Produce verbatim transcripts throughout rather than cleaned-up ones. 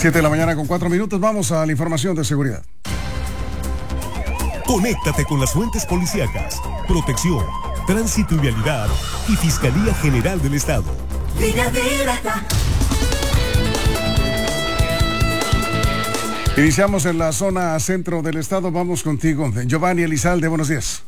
Siete de la mañana con cuatro minutos. Vamos a la información de seguridad. Conéctate con las fuentes policíacas, protección, tránsito y vialidad y Fiscalía General del Estado. Línea directa. Iniciamos en la zona centro del estado. Vamos contigo, Giovanni Elizalde. Buenos días.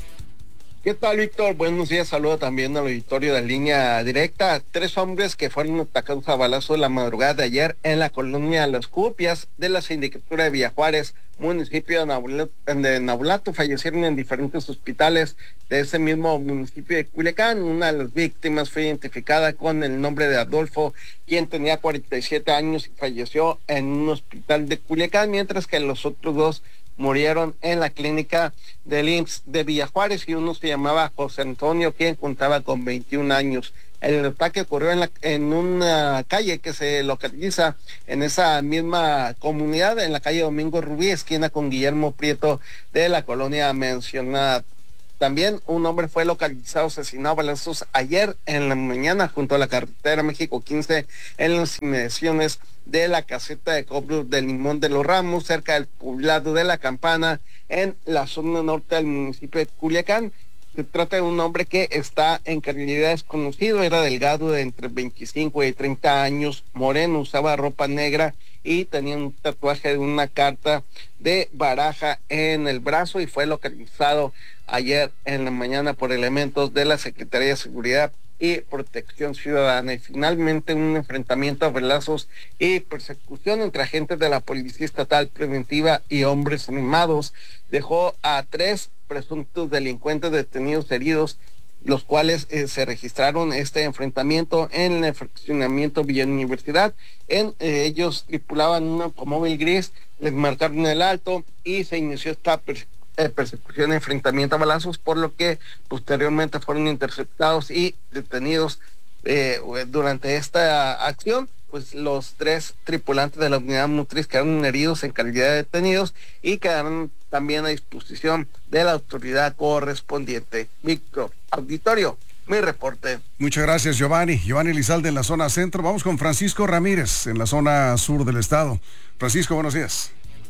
¿Qué tal, Víctor? Buenos días. Saludo también al auditorio de Línea Directa. Tres hombres que fueron atacados a balazo la madrugada de ayer en la colonia Las Cupias de la Sindicatura de Villa Juárez, municipio de Nabulato, de Nabulato, fallecieron en diferentes hospitales de ese mismo municipio de Culiacán. Una de las víctimas fue identificada con el nombre de Adolfo, quien tenía cuarenta y siete años y falleció en un hospital de Culiacán, mientras que los otros dos murieron en la clínica del I M S S de Villa Juárez, y uno se llamaba José Antonio, quien contaba con veintiún años. El ataque ocurrió en, la, en una calle que se localiza en esa misma comunidad, en la calle Domingo Rubí, esquina con Guillermo Prieto de la colonia mencionada. También un hombre fue localizado asesinado a balazos ayer en la mañana junto a la carretera México quince en las inmediaciones de la caseta de cobro del Limón de los Ramos, cerca del poblado de La Campana, en la zona norte del municipio de Culiacán. Se trata de un hombre que está en calidad desconocido, era delgado, de entre veinticinco y treinta años, moreno, usaba ropa negra y tenía un tatuaje de una carta de baraja en el brazo, y fue localizado ayer en la mañana por elementos de la Secretaría de Seguridad y Protección Ciudadana. Y finalmente un enfrentamiento a balazos y persecución entre agentes de la Policía Estatal Preventiva y hombres armados dejó a tres presuntos delincuentes detenidos heridos, los cuales eh, se registraron este enfrentamiento en el fraccionamiento Villa Universidad. En eh, ellos tripulaban un automóvil gris, les marcaron el alto y se inició esta persecución Eh, persecución y enfrentamiento a balazos, por lo que posteriormente fueron interceptados y detenidos. Eh, durante esta acción, pues los tres tripulantes de la unidad motriz quedaron heridos en calidad de detenidos y quedaron también a disposición de la autoridad correspondiente. Víctor, auditorio, mi reporte. Muchas gracias, Giovanni. Giovanni Elizalde en la zona centro. Vamos con Francisco Ramírez en la zona sur del estado. Francisco, buenos días.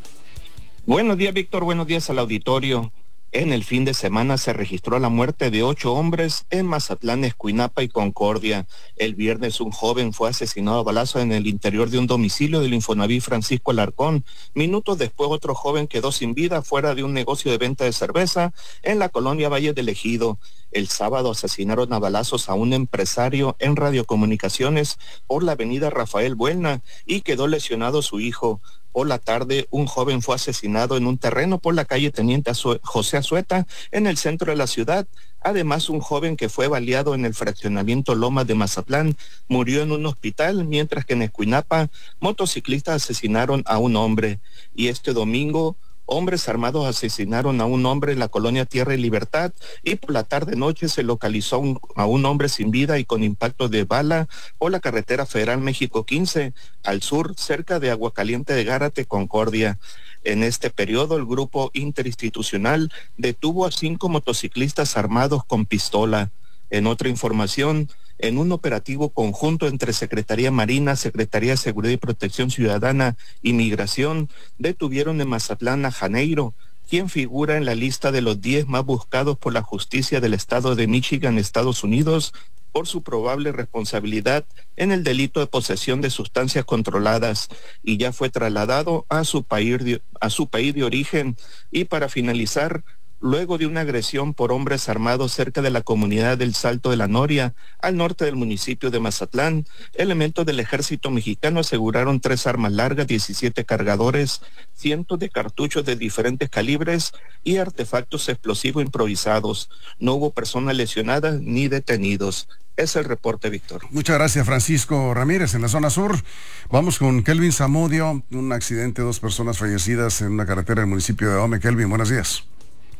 Buenos días, Víctor. Buenos días al auditorio. En el fin de semana se registró la muerte de ocho hombres en Mazatlán, Escuinapa y Concordia. El viernes un joven fue asesinado a balazo en el interior de un domicilio del Infonavit Francisco Alarcón. Minutos después otro joven quedó sin vida fuera de un negocio de venta de cerveza en la colonia Valle del Ejido. El sábado asesinaron a balazos a un empresario en radiocomunicaciones por la avenida Rafael Buelna y quedó lesionado su hijo. Por la tarde, un joven fue asesinado en un terreno por la calle Teniente Azue- José Azueta, en el centro de la ciudad. Además, un joven que fue baleado en el fraccionamiento Lomas de Mazatlán murió en un hospital, mientras que en Escuinapa, motociclistas asesinaron a un hombre. Y este domingo, hombres armados asesinaron a un hombre en la colonia Tierra y Libertad, y por la tarde-noche se localizó un, a un hombre sin vida y con impacto de bala por la carretera federal México quince, al sur, cerca de Aguacaliente de Gárate, Concordia. En este periodo, el grupo interinstitucional detuvo a cinco motociclistas armados con pistola. En otra información, en un operativo conjunto entre Secretaría Marina, Secretaría de Seguridad y Protección Ciudadana y Migración, detuvieron en Mazatlán a Janeiro, quien figura en la lista de los diez más buscados por la justicia del estado de Michigan, Estados Unidos, por su probable responsabilidad en el delito de posesión de sustancias controladas, y ya fue trasladado a su país de, a su país de origen. Y para finalizar, luego de una agresión por hombres armados cerca de la comunidad del Salto de la Noria, al norte del municipio de Mazatlán, elementos del ejército mexicano aseguraron tres armas largas, diecisiete cargadores, cientos de cartuchos de diferentes calibres y artefactos explosivos improvisados. No hubo personas lesionadas ni detenidos. Es el reporte, Víctor. Muchas gracias, Francisco Ramírez. En la zona sur, vamos con Kelvin Zamudio. Un accidente, dos personas fallecidas en una carretera del municipio de Ahome. Kelvin, buenos días.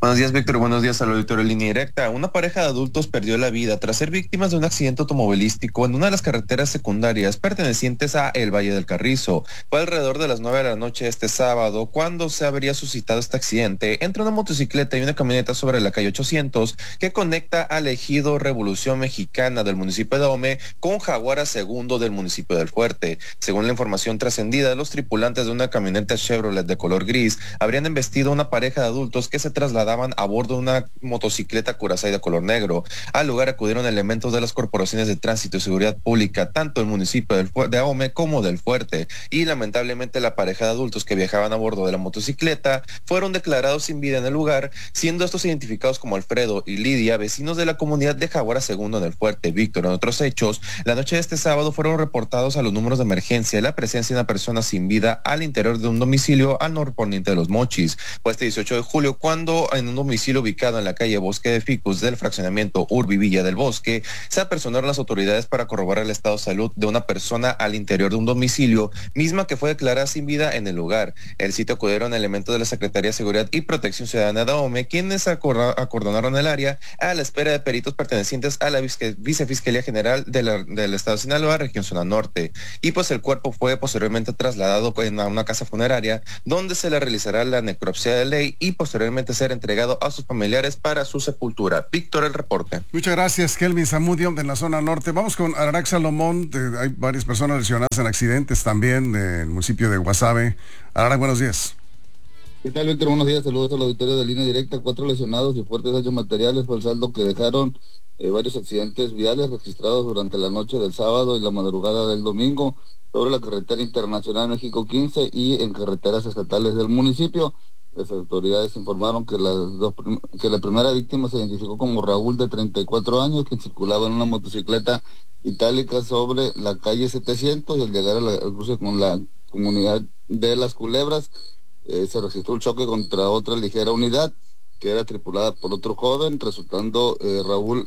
Buenos días, Víctor. Buenos días al auditorio de Línea Directa. Una pareja de adultos perdió la vida tras ser víctimas de un accidente automovilístico en una de las carreteras secundarias pertenecientes a El Valle del Carrizo. Fue alrededor de las nueve de la noche este sábado cuando se habría suscitado este accidente entre una motocicleta y una camioneta sobre la calle ochocientos que conecta al ejido Revolución Mexicana del municipio de Ahome con Jaguara Segundo del municipio del Fuerte. Según la información trascendida, los tripulantes de una camioneta Chevrolet de color gris habrían embestido a una pareja de adultos que se trasladaban a bordo de una motocicleta Curaçao de color negro. Al lugar acudieron elementos de las corporaciones de tránsito y seguridad pública, tanto del municipio del de Ahome como del Fuerte, y lamentablemente la pareja de adultos que viajaban a bordo de la motocicleta fueron declarados sin vida en el lugar, siendo estos identificados como Alfredo y Lidia, vecinos de la comunidad de Jaguara Segundo en el Fuerte. Víctor, en otros hechos, la noche de este sábado fueron reportados a los números de emergencia la presencia de una persona sin vida al interior de un domicilio al norponiente de Los Mochis. Fue este dieciocho de julio cuando en un domicilio ubicado en la calle Bosque de Ficus del fraccionamiento Urbi Villa del Bosque, se apersonaron las autoridades para corroborar el estado de salud de una persona al interior de un domicilio, misma que fue declarada sin vida en el lugar. El sitio acudieron elementos de la Secretaría de Seguridad y Protección Ciudadana de Ahome, quienes acordonaron el área a la espera de peritos pertenecientes a la Vicefiscalía General de la, del Estado de Sinaloa, región zona norte. Y pues el cuerpo fue posteriormente trasladado a una casa funeraria, donde se le realizará la necropsia de ley y posteriormente ser entregado a sus familiares para su sepultura. Víctor, el reporte. Muchas gracias, Kelvin Zamudio, de la zona norte. Vamos con Ararac Salomón. De, hay varias personas lesionadas en accidentes también en el municipio de Guasave. Ararac, buenos días. ¿Qué tal, Víctor? Buenos días, saludos al auditorio de Línea Directa. Cuatro lesionados y fuertes daños materiales fue el saldo que dejaron eh, varios accidentes viales registrados durante la noche del sábado y la madrugada del domingo sobre la carretera internacional México quince y en carreteras estatales del municipio. Las autoridades informaron que, las dos, que la primera víctima se identificó como Raúl, de treinta y cuatro años, quien circulaba en una motocicleta itálica sobre la calle setecientos, y al llegar al cruce con la comunidad de Las Culebras, eh, se registró un choque contra otra ligera unidad que era tripulada por otro joven, resultando eh, Raúl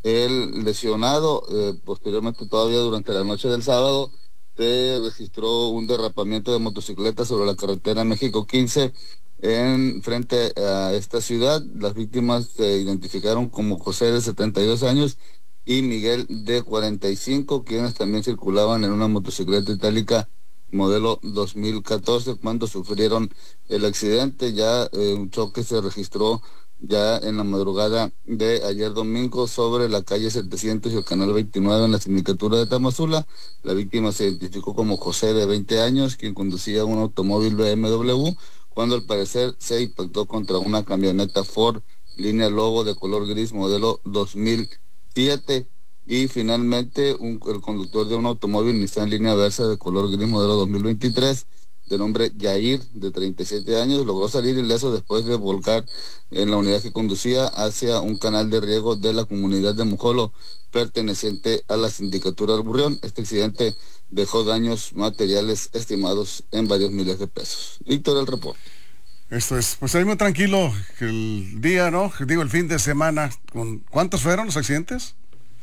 el lesionado. Eh, posteriormente, todavía durante la noche del sábado, se registró un derrapamiento de motocicletas sobre la carretera México quince en frente a esta ciudad. Las víctimas se identificaron como José, de setenta y dos años, y Miguel, de cuarenta y cinco, quienes también circulaban en una motocicleta itálica modelo dos mil catorce cuando sufrieron el accidente. Ya eh, un choque se registró ya en la madrugada de ayer domingo sobre la calle setecientos y el canal veintinueve en la sindicatura de Tamazula. La víctima se identificó como José, de veinte años, quien conducía un automóvil B M W, cuando al parecer se impactó contra una camioneta Ford línea Lobo de color gris modelo dos mil siete, y finalmente un, el conductor de un automóvil Nissan línea Versa de color gris modelo dos mil veintitrés, de nombre Yair, de treinta y siete años, logró salir ileso después de volcar en la unidad que conducía hacia un canal de riego de la comunidad de Mujolo, perteneciente a la sindicatura del Burrión. Este accidente dejó daños materiales estimados en varios miles de pesos. Víctor, el reporte. Esto es, pues ahí muy tranquilo el día, ¿no? Digo, el fin de semana. ¿Con cuántos fueron los accidentes?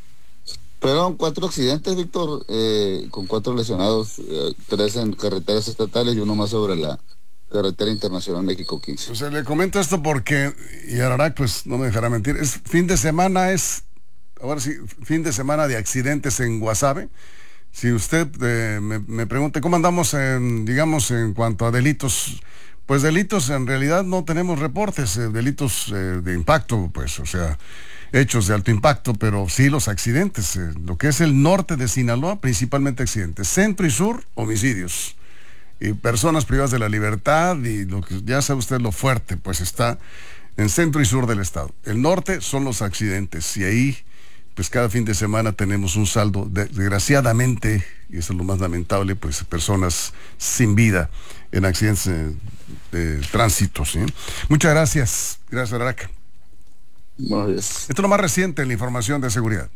Fueron cuatro accidentes, Víctor, eh, con cuatro lesionados, eh, tres en carreteras estatales y uno más sobre la carretera internacional México quince. Pues le comento esto porque, y Ararac pues no me dejará mentir, es fin de semana, es, ahora sí, fin de semana de accidentes en Guasave. Si usted eh, me, me pregunta cómo andamos en, digamos, en cuanto a delitos, pues delitos en realidad no tenemos reportes, eh, delitos eh, de impacto, pues, o sea, hechos de alto impacto, pero sí los accidentes, eh, lo que es el norte de Sinaloa, principalmente accidentes, centro y sur, homicidios, y personas privadas de la libertad, y lo que ya sabe usted lo fuerte, pues está en centro y sur del estado. El norte son los accidentes, y ahí pues cada fin de semana tenemos un saldo, de, desgraciadamente, y eso es lo más lamentable, pues personas sin vida en accidentes de, de tránsito, ¿sí? Muchas gracias. Gracias, Ararac. Buenos días. Esto es lo más reciente en la información de seguridad.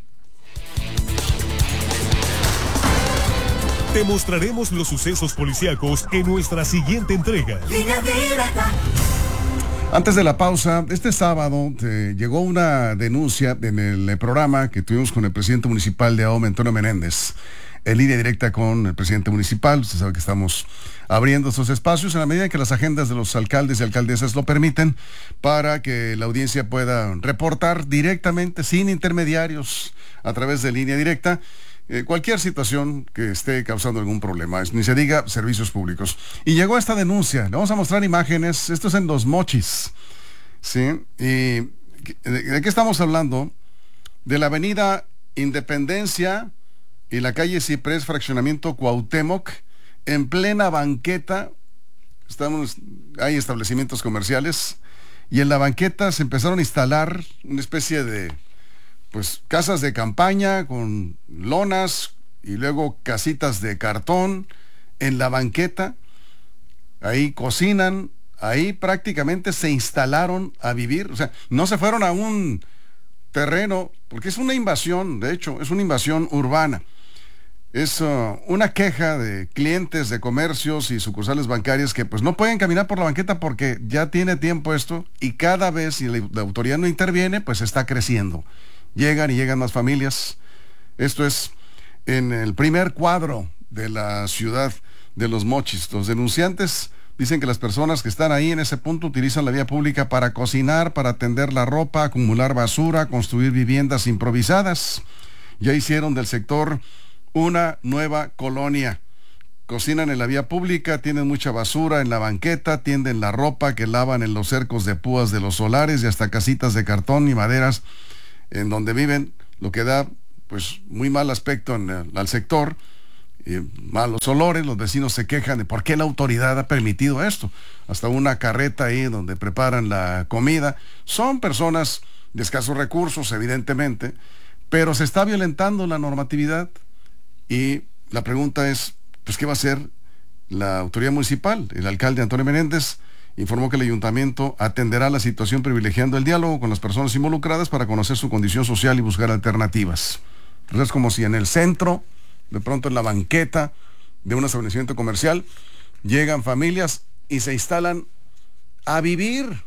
Te mostraremos los sucesos policíacos en nuestra siguiente entrega. Línea Directa. Antes de la pausa, este sábado eh, llegó una denuncia en el, el programa que tuvimos con el presidente municipal de Ahome, Antonio Menéndez, en línea directa con el presidente municipal. Usted sabe que estamos abriendo estos espacios en la medida en que las agendas de los alcaldes y alcaldesas lo permiten, para que la audiencia pueda reportar directamente, sin intermediarios, a través de línea directa, eh, cualquier situación que esté causando algún problema, es, ni se diga servicios públicos. Y llegó esta denuncia, le vamos a mostrar imágenes, esto es en Los Mochis, ¿sí? Y ¿de, de qué estamos hablando? De la avenida Independencia y la calle Ciprés, fraccionamiento Cuauhtémoc, en plena banqueta. Estamos, hay establecimientos comerciales, y en la banqueta se empezaron a instalar una especie de, pues, casas de campaña con lonas y luego casitas de cartón en la banqueta. Ahí cocinan, ahí prácticamente se instalaron a vivir. O sea, no se fueron a un terreno, porque es una invasión, de hecho, es una invasión urbana. Es uh, una queja de clientes de comercios y sucursales bancarias que pues no pueden caminar por la banqueta porque ya tiene tiempo esto, y cada vez, si la, la autoridad no interviene, pues está creciendo. Llegan y llegan más familias. Esto es en el primer cuadro de la ciudad de Los Mochis. Los denunciantes dicen que las personas que están ahí en ese punto utilizan la vía pública para cocinar, para tender la ropa, acumular basura, construir viviendas improvisadas. Ya hicieron del sector una nueva colonia. Cocinan en la vía pública, tienen mucha basura en la banqueta, tienden la ropa que lavan en los cercos de púas de los solares y hasta casitas de cartón y maderas en donde viven, lo que da pues muy mal aspecto en el, al sector, y malos olores. Los vecinos se quejan de por qué la autoridad ha permitido esto. Hasta una carreta ahí donde preparan la comida. Son personas de escasos recursos, evidentemente, pero se está violentando la normatividad. Y la pregunta es, pues, ¿qué va a hacer la autoridad municipal? El alcalde Antonio Menéndez informó que el ayuntamiento atenderá la situación privilegiando el diálogo con las personas involucradas para conocer su condición social y buscar alternativas. Entonces, es como si en el centro, de pronto en la banqueta de un establecimiento comercial, llegan familias y se instalan a vivir.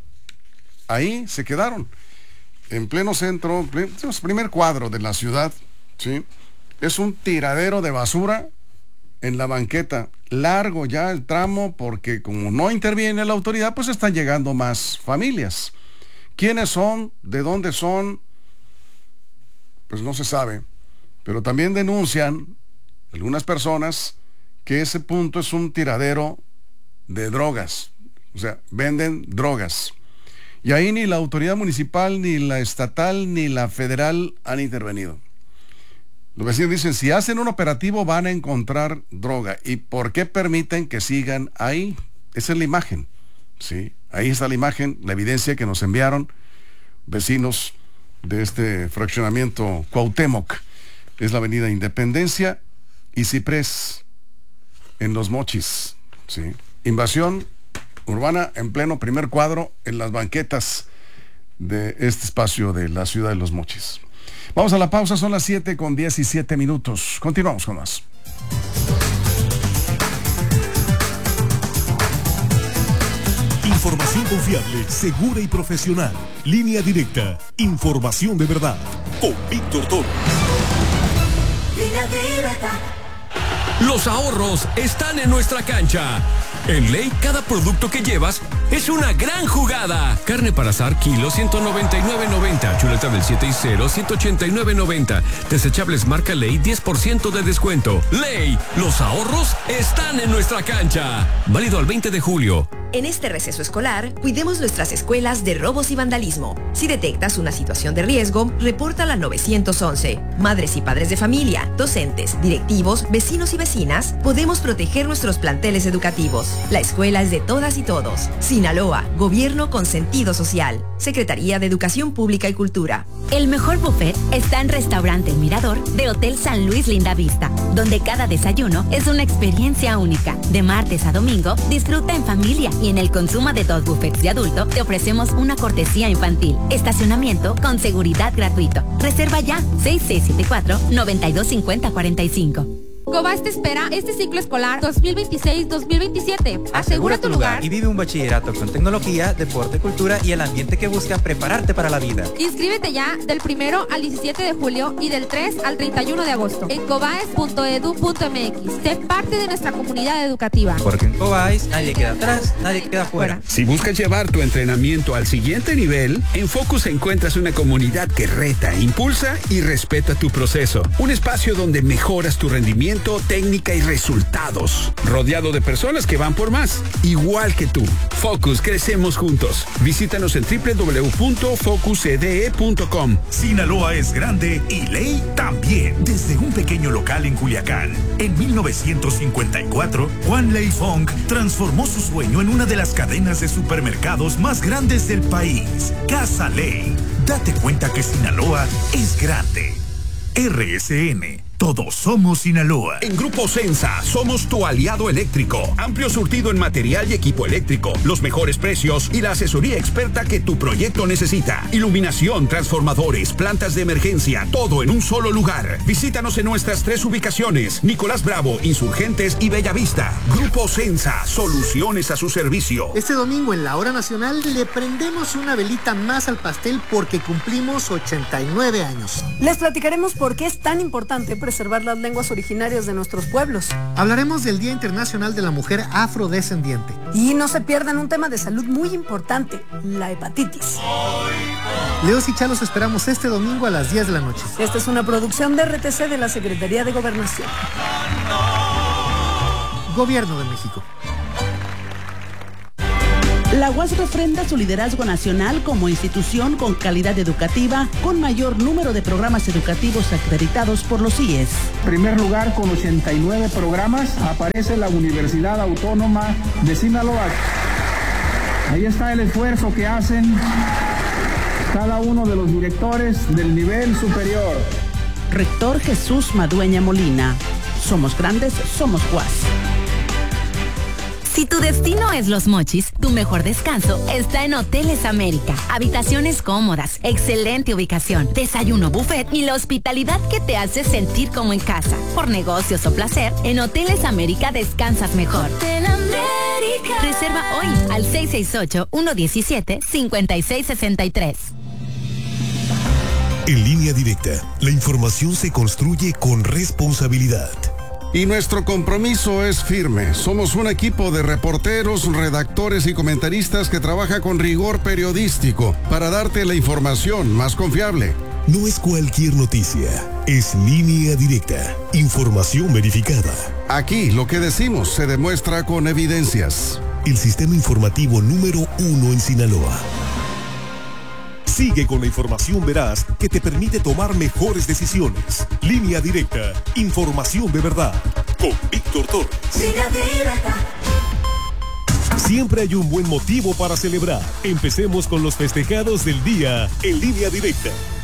Ahí se quedaron, en pleno centro, primer cuadro de la ciudad, ¿sí? Es un tiradero de basura en la banqueta. Largo ya el tramo, porque como no interviene la autoridad, pues están llegando más familias. ¿Quiénes son? ¿De dónde son? Pues no se sabe. Pero también denuncian algunas personas que ese punto es un tiradero de drogas. O sea, venden drogas. Y ahí ni la autoridad municipal, ni la estatal, ni la federal han intervenido. Los vecinos dicen, si hacen un operativo van a encontrar droga. ¿Y por qué permiten que sigan ahí? Esa es la imagen, ¿sí? Ahí está la imagen, la evidencia que nos enviaron vecinos de este fraccionamiento Cuauhtémoc. Es la avenida Independencia y Ciprés, en Los Mochis, ¿sí? Invasión urbana en pleno primer cuadro en las banquetas de este espacio de la ciudad de Los Mochis. Vamos a la pausa, son las siete con diecisiete minutos. Continuamos con más. Información confiable, segura y profesional. Línea directa. Información de verdad. Con Víctor Toro. Línea directa. Los ahorros están en nuestra cancha. En Ley, cada producto que llevas es una gran jugada. Carne para asar, kilo, ciento noventa y nueve noventa. Chuleta del siete y cero, ciento ochenta y nueve noventa. Desechables marca Ley, diez por ciento de descuento. Ley, los ahorros están en nuestra cancha. Válido al veinte de julio. En este receso escolar, cuidemos nuestras escuelas de robos y vandalismo. Si detectas una situación de riesgo, repórtala al nueve once. Madres y padres de familia, docentes, directivos, vecinos y vecinas, podemos proteger nuestros planteles educativos. La escuela es de todas y todos. Sinaloa, gobierno con sentido social. Secretaría de Educación Pública y Cultura. El mejor buffet está en Restaurante El Mirador de Hotel San Luis Linda Vista, donde cada desayuno es una experiencia única. De martes a domingo, disfruta en familia y en el consumo de dos buffets de adulto te ofrecemos una cortesía infantil. Estacionamiento con seguridad gratuito. Reserva ya seis seis siete cuatro, nueve dos cinco cero cuatro cinco. Cobas te espera este ciclo escolar dos mil veintiséis dos mil veintisiete. Asegura tu lugar y vive un bachillerato con tecnología, deporte, cultura y el ambiente que busca prepararte para la vida. Inscríbete ya del primero al diecisiete de julio y del tres al treinta y uno de agosto en cobaes punto edu punto m x. Sé parte de nuestra comunidad educativa. Porque en Cobaes nadie queda atrás, nadie queda fuera. Si buscas llevar tu entrenamiento al siguiente nivel, en Focus encuentras una comunidad que reta, impulsa y respeta tu proceso. Un espacio donde mejoras tu rendimiento, técnica y resultados. Rodeado de personas que van por más, igual que tú. Focus, crecemos juntos. Visítanos en doble u doble u doble u punto focus e d e punto com. Sinaloa es grande y Ley también. Desde un pequeño local en Culiacán, en mil novecientos cincuenta y cuatro, Juan Ley Fong transformó su sueño en una de las cadenas de supermercados más grandes del país. Casa Ley. Date cuenta que Sinaloa es grande. R S N. Todos somos Sinaloa. En Grupo Sensa somos tu aliado eléctrico. Amplio surtido en material y equipo eléctrico, los mejores precios y la asesoría experta que tu proyecto necesita. Iluminación, transformadores, plantas de emergencia, todo en un solo lugar. Visítanos en nuestras tres ubicaciones: Nicolás Bravo, Insurgentes y Bellavista. Grupo Sensa, soluciones a su servicio. Este domingo en la Hora Nacional le prendemos una velita más al pastel porque cumplimos ochenta y nueve años. Les platicaremos por qué es tan importante preservar las lenguas originarias de nuestros pueblos. Hablaremos del Día Internacional de la Mujer Afrodescendiente. Y no se pierdan un tema de salud muy importante, la hepatitis. Leos y Chalos esperamos este domingo a las diez de la noche. Esta es una producción de R T C de la Secretaría de Gobernación. Gobierno de México. La U A S refrenda su liderazgo nacional como institución con calidad educativa, con mayor número de programas educativos acreditados por los I E S. En primer lugar, con ochenta y nueve programas, aparece la Universidad Autónoma de Sinaloa. Ahí está el esfuerzo que hacen cada uno de los directores del nivel superior. Rector Jesús Madueña Molina. Somos grandes, somos U A S. Si tu destino es Los Mochis, tu mejor descanso está en Hoteles América. Habitaciones cómodas, excelente ubicación, desayuno buffet y la hospitalidad que te hace sentir como en casa. Por negocios o placer, en Hoteles América descansas mejor. Hotel América. Reserva hoy al seis seis ocho, uno uno siete, cinco seis seis tres. En Línea Directa, la información se construye con responsabilidad. Y nuestro compromiso es firme. Somos un equipo de reporteros, redactores y comentaristas que trabaja con rigor periodístico para darte la información más confiable. No es cualquier noticia, es Línea Directa, información verificada. Aquí lo que decimos se demuestra con evidencias. El sistema informativo número uno en Sinaloa. Sigue con la información veraz que te permite tomar mejores decisiones. Línea Directa, información de verdad. Con Víctor Torres. Línea Directa. Siempre hay un buen motivo para celebrar. Empecemos con los festejados del día en Línea Directa.